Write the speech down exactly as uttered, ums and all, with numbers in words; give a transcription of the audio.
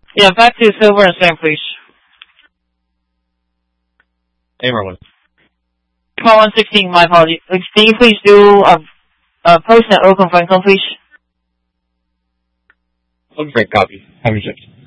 Yeah, back to silver and sand, please. Hey, Marlon. Call one sixteen, my apologies. Can you please do a, a post at Oakland Franklin, please? Okay, copy. Have you checked?